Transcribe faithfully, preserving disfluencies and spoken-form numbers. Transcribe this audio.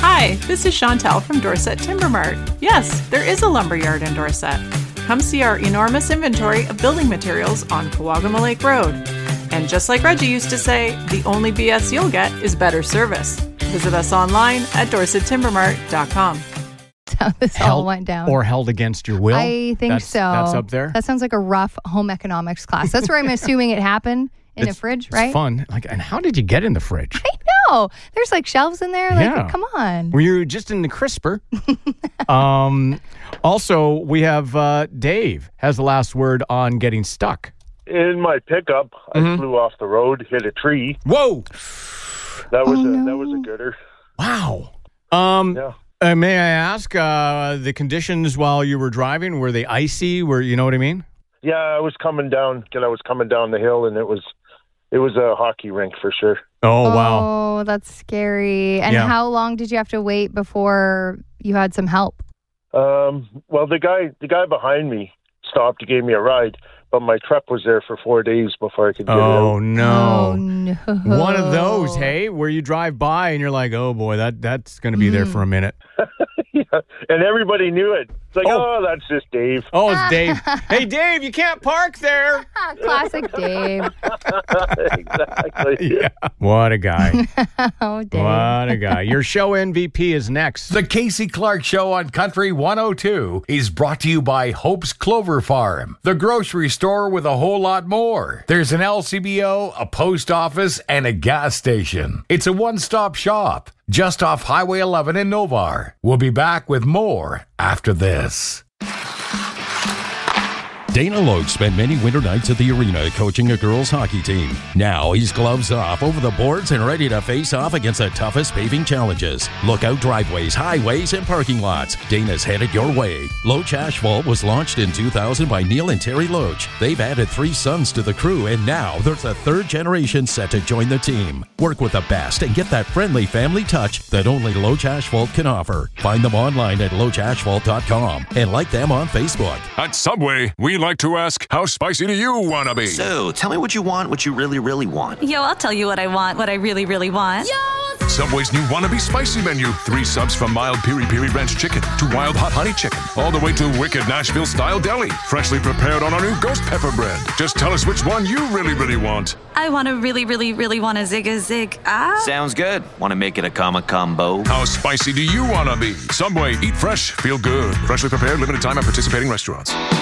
Hi, this is Chantel from Dorset Timber Mart. Yes, there is a lumberyard in Dorset. Come see our enormous inventory of building materials on Kawagama Lake Road. And just like Reggie used to say, the only B S you'll get is better service. Visit us online at dorset timber mart dot com. How this held, all went down. Or held against your will? I think that's, so. That's up there? That sounds like a rough home economics class. That's where I'm assuming it happened, in it's, a fridge, it's right? It's fun. Like, and how did you get in the fridge? I know. There's like shelves in there. Like, yeah. come on. Were you just in the crisper? um, also, we have uh, Dave has the last word on getting stuck. In my pickup, Mm-hmm. I flew off the road, hit a tree. Whoa! That was oh, a no. that was a gooder. Wow. Um, yeah. uh, may I ask uh, the conditions while you were driving? Were they icy? Were you know what I mean? Yeah, I was coming down. I was coming down the hill, and it was it was a hockey rink for sure. Oh, wow. Oh, that's scary. And Yeah. how long did you have to wait before you had some help? Um, well, the guy the guy behind me stopped. He gave me a ride, but my truck was there for four days before I could get Oh, it out. no. Oh, no. One of those, hey, where you drive by and you're like, oh, boy, that that's going to be there for a minute. Yeah. And everybody knew it. It's like, Oh. oh, that's just Dave. Oh, it's Dave. Hey, Dave, you can't park there. Classic Dave. Exactly. Yeah. What a guy. Oh, Dave. What a guy. Your show M V P is next. The Casey Clark Show on Country one oh two is brought to you by Hope's Clover Farm, the grocery store with a whole lot more. There's an L C B O, a post office, and a gas station. It's a one-stop shop just off Highway eleven in Novar. We'll be back with more after this. Dana Loach spent many winter nights at the arena coaching a girls' hockey team. Now he's gloves off, over the boards, and ready to face off against the toughest paving challenges. Lookout driveways, highways, and parking lots. Dana's headed your way. Loach Asphalt was launched in two thousand by Neil and Terry Loach. They've added three sons to the crew, and now there's a third generation set to join the team. Work with the best and get that friendly family touch that only Loach Asphalt can offer. Find them online at loach asphalt dot com and like them on Facebook. At Subway, we like to ask, how spicy do you want to be? So, tell me what you want, what you really, really want. Yo, I'll tell you what I want, what I really, really want. Yo! Subway's new Wannabe Spicy menu. Three subs from mild piri piri ranch chicken to wild hot honey chicken, all the way to wicked Nashville-style deli, freshly prepared on our new ghost pepper bread. Just tell us which one you really, really want. I want to really, really, really want a zig a zig. Ah. Sounds good. Want to make it a comma combo? How spicy do you want to be? Subway, eat fresh, feel good. Freshly prepared, limited time at participating restaurants.